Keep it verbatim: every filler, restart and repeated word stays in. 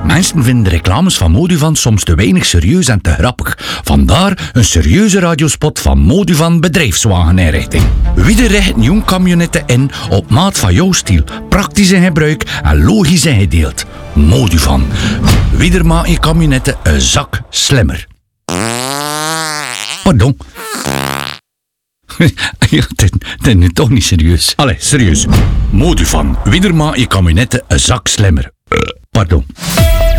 Mensen vinden reclames van Moduvan soms te weinig serieus en te grappig. Vandaar een serieuze radiospot van Moduvan Bedrijfswageninrichting. Wie richt nieuwe camionetten in op maat van jouw stijl, praktisch in gebruik en logisch ingedeeld. Moduvan. Wie maakt je camionetten een zak slimmer. Pardon. Ja, dit is nu toch niet serieus. Allee, serieus. Moduvan. Wie maakt je camionetten een zak slimmer. Uh, pardon.